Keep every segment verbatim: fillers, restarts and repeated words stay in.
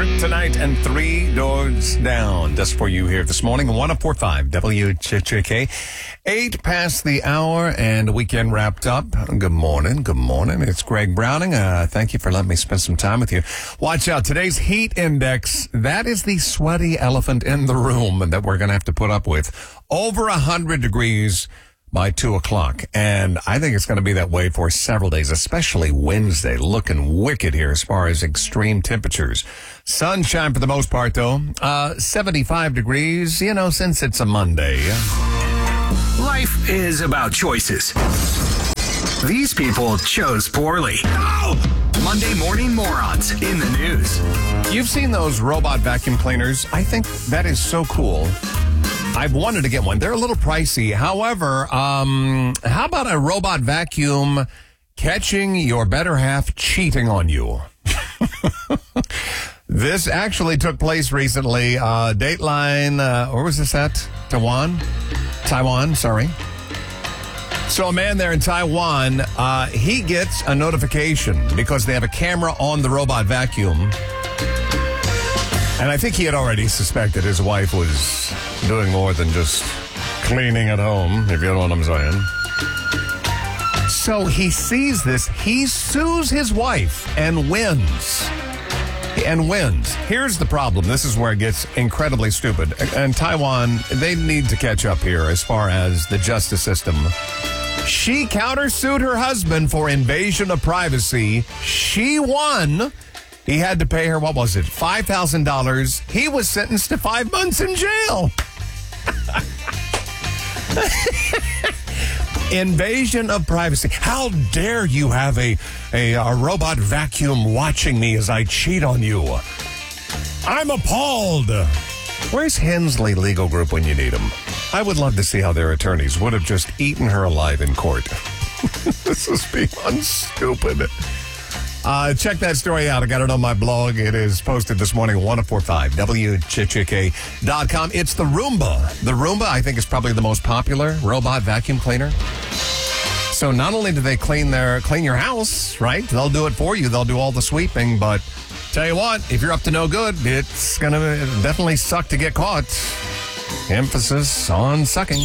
trip tonight and three doors down. Just for you here this morning. one oh four point five W J J K. Eight past the hour and weekend wrapped up. Good morning. Good morning. It's Greg Browning. Uh, thank you for letting me spend some time with you. Watch out. Today's heat index, that is the sweaty elephant in the room that we're going to have to put up with. Over one hundred degrees by two o'clock. And I think it's going to be that way for several days, especially Wednesday. Looking wicked here as far as extreme temperatures. Sunshine for the most part, though. Uh, seventy-five degrees, you know, since it's a Monday. Life is about choices. These people chose poorly. No! Monday Morning Morons in the news. You've seen those robot vacuum cleaners. I think that is so cool. I've wanted to get one. They're a little pricey. However, um, how about a robot vacuum catching your better half cheating on you? This actually took place recently. Uh, Dateline, uh, where was this at? Taiwan? Taiwan, sorry. So a man there in Taiwan, uh, he gets a notification because they have a camera on the robot vacuum. And I think he had already suspected his wife was doing more than just cleaning at home, if you know what I'm saying. So he sees this. He sues his wife and wins. And wins. Here's the problem. This is where it gets incredibly stupid. And Taiwan, they need to catch up here as far as the justice system. She countersued her husband for invasion of privacy. She won. He had to pay her, what was it, five thousand dollars. He was sentenced to five months in jail. Invasion of privacy. How dare you have a, a, a robot vacuum watching me as I cheat on you? I'm appalled. Where's Hensley Legal Group when you need them? I would love to see how their attorneys would have just eaten her alive in court. This is beyond stupid. Uh, check that story out. I got it on my blog. It is posted this morning, one oh four point five W J J K dot com. It's the Roomba. The Roomba, I think, is probably the most popular robot vacuum cleaner. So not only do they clean their clean your house, right? They'll do it for you. They'll do all the sweeping. But tell you what, if you're up to no good, it's going to definitely suck to get caught. Emphasis on sucking.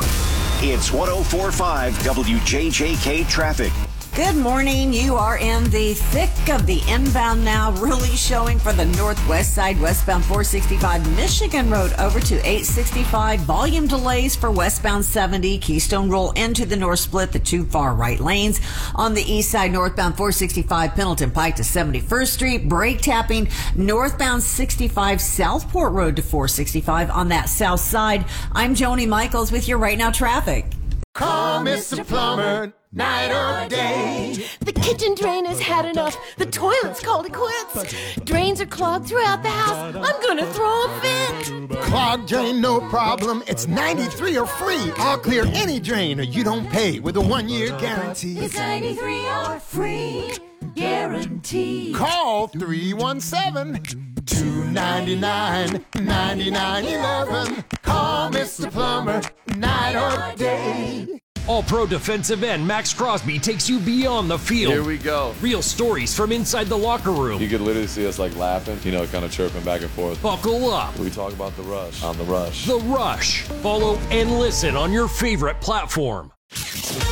It's one oh four point five W J J K traffic. Good morning. You are in the thick of the inbound now, really showing for the northwest side, westbound four sixty-five Michigan Road over to eight sixty-five. Volume delays for westbound seventy, Keystone Roll into the north split, the two far right lanes. On the east side, northbound four sixty-five Pendleton Pike to seventy-first Street. Brake tapping northbound sixty-five Southport Road to four sixty-five on that south side. I'm Joni Michaels with your Right Now traffic. Call Mister Plumber, night or day. The kitchen drain has had enough. The toilet's called it quits. Drains are clogged throughout the house. I'm gonna throw a fit. Clogged drain, no problem. It's ninety-three or free. I'll clear any drain or you don't pay with a one-year guarantee. It's ninety-three or free guarantee. Call three one seven, two nine nine, nine nine one one. Call Mister Plumber, night or day. All-Pro defensive end Max Crosby takes you beyond the field. Here we go. Real stories from inside the locker room. You could literally see us like laughing, you know, kind of chirping back and forth. Buckle up. We talk about the rush on the rush. The Rush. Follow and listen on your favorite platform.